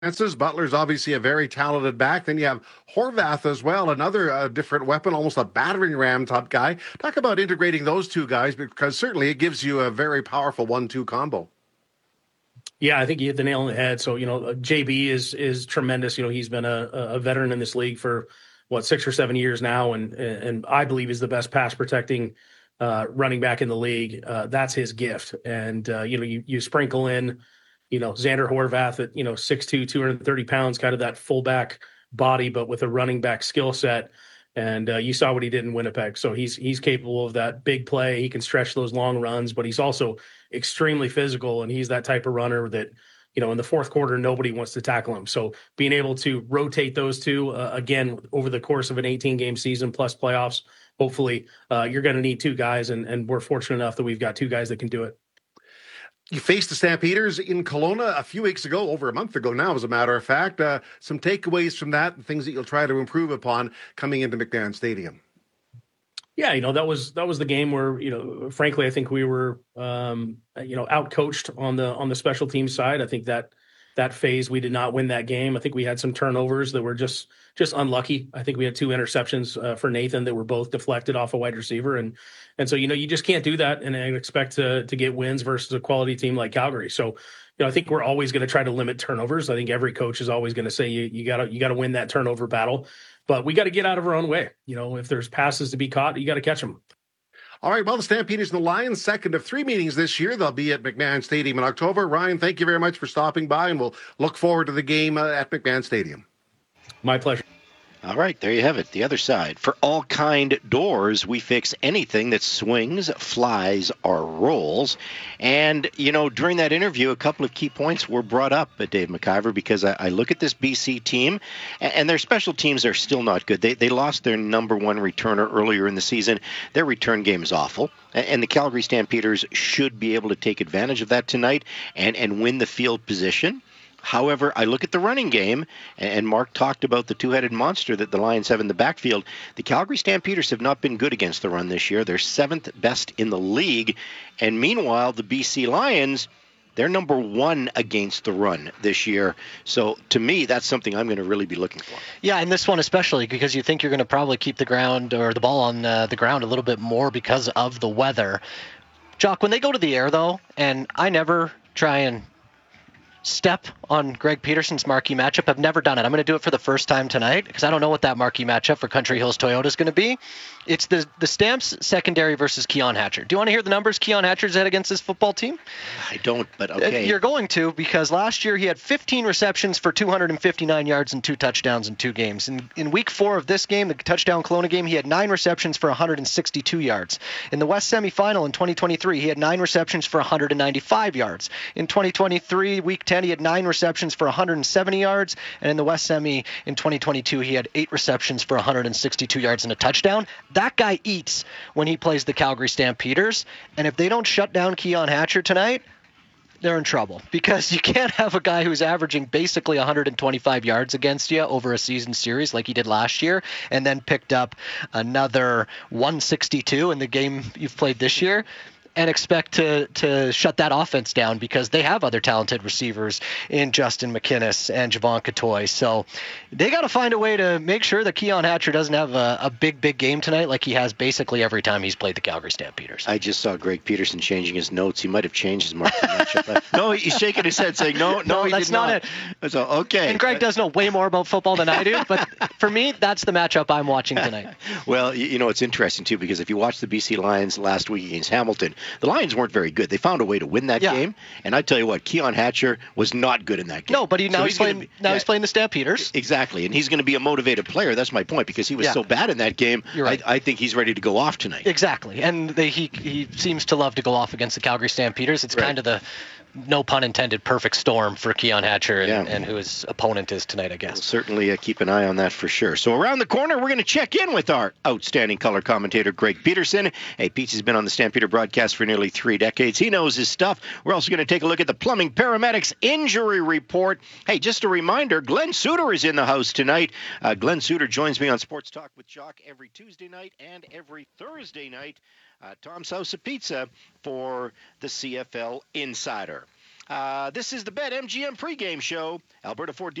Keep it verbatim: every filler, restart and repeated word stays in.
Francis Butler's obviously a very talented back. Then you have Horvath as well, another uh, different weapon, almost a battering ram type guy. Talk about integrating those two guys, because certainly it gives you a very powerful one two combo. Yeah, I think you hit the nail on the head. So, you know, J B is is tremendous. You know, he's been a, a veteran in this league for what six or seven years now, and and I believe is the best pass protecting uh, running back in the league. Uh, that's his gift. And uh, you know, you you sprinkle in, you know, Xander Horvath at you know six two, two hundred thirty pounds, kind of that fullback body, but with a running back skill set. And uh, you saw what he did in Winnipeg. So he's he's capable of that big play. He can stretch those long runs, but he's also extremely physical, and he's that type of runner that, you know, in the fourth quarter, nobody wants to tackle him. So being able to rotate those two, uh, again, over the course of an eighteen-game season plus playoffs, hopefully uh, you're going to need two guys, and, and we're fortunate enough that we've got two guys that can do it. You faced the Stampeders in Kelowna a few weeks ago, over a month ago now, as a matter of fact. Uh, some takeaways from that and things that you'll try to improve upon coming into McMahon Stadium. Yeah, you know, that was that was the game where, you know, frankly, I think we were, um, you know, outcoached on the on the special teams side. I think that that phase we did not win that game. I think we had some turnovers that were just just unlucky. I think we had two interceptions uh, for Nathan that were both deflected off a wide receiver, and and so you know you just can't do that and, and expect to to get wins versus a quality team like Calgary. So you know I think we're always going to try to limit turnovers. I think every coach is always going to say you you gotta you gotta win that turnover battle, but we got to get out of our own way. You know, if there's passes to be caught, you got to catch them. All right, well, the Stampeders and the Lions, second of three meetings this year. They'll be at McMahon Stadium in October. Ryan, thank you very much for stopping by, and we'll look forward to the game uh, at McMahon Stadium. My pleasure. All right, there you have it, the other side. For All Kind Doors, we fix anything that swings, flies, or rolls. And, you know, during that interview, a couple of key points were brought up by Dave McIver, because I, I look at this B C team, and, and their special teams are still not good. They, they lost their number one returner earlier in the season. Their return game is awful. And, and the Calgary Stampeders should be able to take advantage of that tonight and, and win the field position. However, I look at the running game, and Mark talked about the two-headed monster that the Lions have in the backfield. The Calgary Stampeders have not been good against the run this year. They're seventh best in the league. And meanwhile, the B C Lions, they're number one against the run this year. So to me, that's something I'm going to really be looking for. Yeah, and this one especially, because you think you're going to probably keep the ground or the ball on uh, the ground a little bit more because of the weather. Jock, when they go to the air, though, and I never try and step on Greg Peterson's marquee matchup. I've never done it. I'm going to do it for the first time tonight because I don't know what that marquee matchup for Country Hills Toyota is going to be. It's the the Stamps secondary versus Keon Hatcher. Do you want to hear the numbers Keon Hatcher's had against this football team? I don't, but okay. You're going to, because last year he had fifteen receptions for two hundred fifty-nine yards and two touchdowns in two games. In, in week four of this game, the touchdown Kelowna game, he had nine receptions for one hundred sixty-two yards. In the West semifinal in twenty twenty-three, he had nine receptions for one hundred ninety-five yards. In twenty twenty-three, week ten, he had nine receptions for one hundred seventy yards. And in the West semi in twenty twenty-two, he had eight receptions for one hundred sixty-two yards and a touchdown. That guy eats when he plays the Calgary Stampeders. And if they don't shut down Keon Hatcher tonight, they're in trouble, because you can't have a guy who's averaging basically one hundred twenty-five yards against you over a season series like he did last year, and then picked up another one sixty-two in the game you've played this year, and expect to to shut that offense down, because they have other talented receivers in Justin McInnes and Javon Catoy. So they got to find a way to make sure that Keon Hatcher doesn't have a, a big, big game tonight like he has basically every time he's played the Calgary Stampeders. I just saw Greg Peterson changing his notes. He might have changed his market matchup. No, he's shaking his head saying, no, no, no he that's did not, not it. So, okay. And Greg does know way more about football than I do, but for me, that's the matchup I'm watching tonight. Well, you know, it's interesting, too, because if you watch the B C Lions last week against Hamilton, the Lions weren't very good. They found a way to win that yeah. game, and I tell you what, Keon Hatcher was not good in that game. No, but he, now, so he's, he's playing, be, now yeah, he's playing the Stampeders. Exactly, and he's going to be a motivated player. That's my point, because he was yeah. so bad in that game. You're right. I, I think he's ready to go off tonight. Exactly, and they, he he seems to love to go off against the Calgary Stampeders. It's right. kind of the, no pun intended, perfect storm for Keon Hatcher and, yeah. and who his opponent is tonight, I guess. We'll certainly uh, keep an eye on that for sure. So around the corner, we're going to check in with our outstanding color commentator, Greg Peterson. Hey, Pete's been on the Stampeder broadcast for nearly three decades. He knows his stuff. We're also going to take a look at the Plumbing Paramedics injury report. Hey, just a reminder, Glenn Suter is in the house tonight. Uh, Glenn Suter joins me on Sports Talk with Jock every Tuesday night and every Thursday night. Uh, Tom's House of Pizza for the C F L Insider. Uh, this is the BetMGM pregame show. Alberta Ford